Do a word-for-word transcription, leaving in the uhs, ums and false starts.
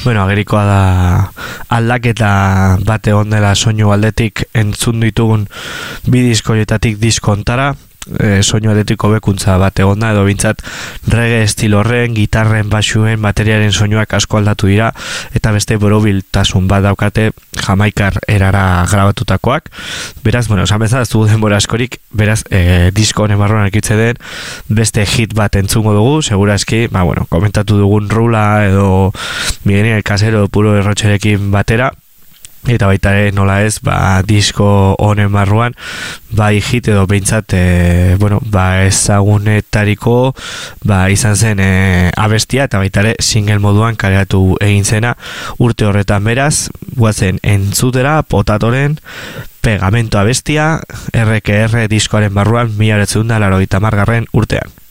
Bueno, agerikoa da aldaketa bate ondela soinu aldetik entzun ditugun bi diskoietatik diskontara, e, soinu aldetiko bekuntza bat egon da, edo bintzat reggae estilo horren, gitarren, basuen, bateriaren soinuak asko aldatu dira, eta beste borobiltasun bat daukate jamaikar erara grabatutakoak. Beraz, bueno, esan bezala ez dugu denbora askorik, beraz, e, disko honen barruan ekitze den, beste hit bat entzungo dugu, segura eski, ba, bueno, komentatu dugun Rula edo Miguel el Casero puro errotxerekin batera, eta baita ere nola ez, ba, disko honen barruan, bai hit edo behintzat, e, bueno, ba, ezagunetariko, ba, izan zen e, abestia, eta baita ere single moduan kaleratu egin zena urte horretan. Beraz, guazen entzutera, Potatoren Pegamento abestia, erre ke erre diskoaren barruan, mila bederatziehun eta laurogeita hamargarren urtean.